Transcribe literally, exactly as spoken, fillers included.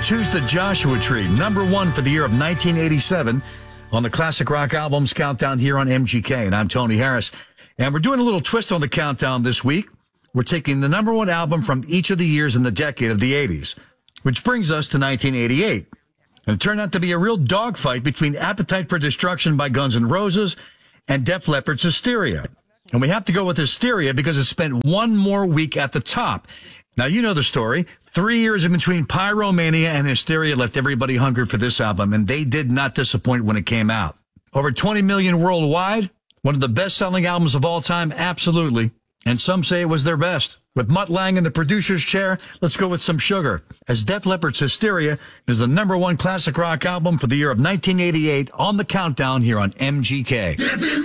two's The Joshua Tree, number one for the year of nineteen eighty-seven on the Classic Rock Albums Countdown here on M G K. And I'm Tony Harris. And we're doing a little twist on the countdown this week. We're taking the number one album from each of the years in the decade of the eighties, which brings us to nineteen eighty-eight. And it turned out to be a real dogfight between Appetite for Destruction by Guns N' Roses and Def Leppard's Hysteria. And we have to go with Hysteria because it spent one more week at the top. Now, you know the story. Three years in between Pyromania and Hysteria left everybody hungry for this album, and they did not disappoint when it came out. Over twenty million worldwide, one of the best-selling albums of all time, absolutely. And some say it was their best. With Mutt Lange in the producer's chair, let's go with some sugar, as Def Leppard's Hysteria is the number one classic rock album for the year of nineteen eighty-eight on the countdown here on M G K.